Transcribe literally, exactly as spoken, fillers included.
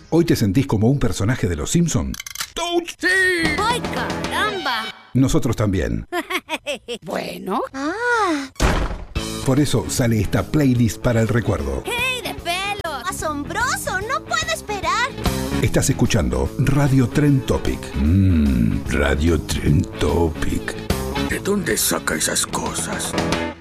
¿Hoy te sentís como un personaje de Los Simpson? ¡Touch! ¡Sí! ¡Ay, caramba! Nosotros también. Bueno. Ah. Por eso sale esta playlist para el recuerdo. ¡Hey, de pelo! ¡Asombroso! ¡No puedo esperar! Estás escuchando Radio Trend Topic. Mmm, Radio Trend Topic. ¿De dónde saca esas cosas?